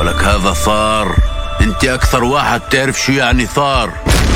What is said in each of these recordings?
لك هذا ثار. انت اكثر واحد تعرف شو يعني ثار.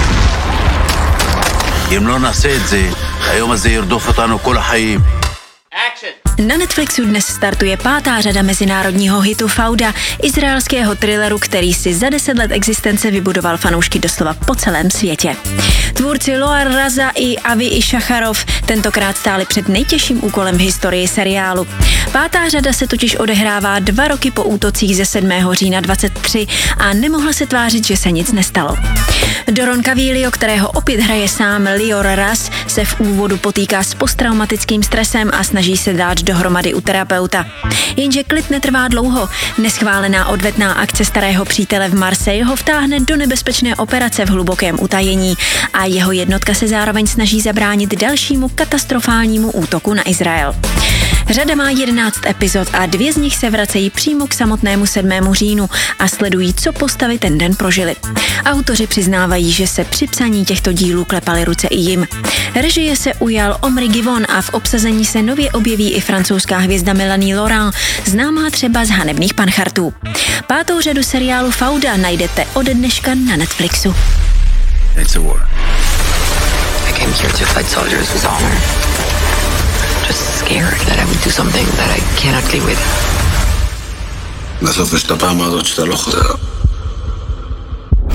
يملونا سيدزي ايوم زي يردوفتانو كل حيم. Na Netflixu dnes startuje 5. řada mezinárodního hitu Fauda, izraelského thrilleru, který si za 10 let existence vybudoval fanoušky doslova po celém světě. Tvůrci Loar Raza i Avi Ishacharov tentokrát stáli před nejtěžším úkolem v historii seriálu. 5. řada se totiž odehrává 2 roky po útocích ze 7. října 23 a nemohla se tvářit, že se nic nestalo. Doron Cavillo, kterého opět hraje sám Lior Raz, se v úvodu potýká s posttraumatickým stresem a snaží se dát dohromady u terapeuta. Jenže klid netrvá dlouho. Neschválená odvetná akce starého přítele v Marseille ho vtáhne do nebezpečné operace v hlubokém utajení a jeho jednotka se zároveň snaží zabránit dalšímu katastrofálnímu útoku na Izrael. Řada má 11 epizod a 2 z nich se vracejí přímo k samotnému 7. říjnu a sledují, co postavy ten den prožili. Autoři přiznávají, že se při psaní těchto dílů klepaly ruce i jim. Režie se ujal Omri Givon a v obsazení se nově objeví i francouzská hvězda Mélanie Laurent, známá třeba z Hanebných panchartů. 5. řadu seriálu Fauda najdete ode dneška na Netflixu. It's a war. I came here to fight soldiers with honor. Just scared that I would do something that I cannot deal with.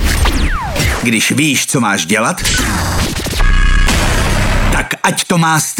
Když víš, co máš dělat, tak ať to má styl.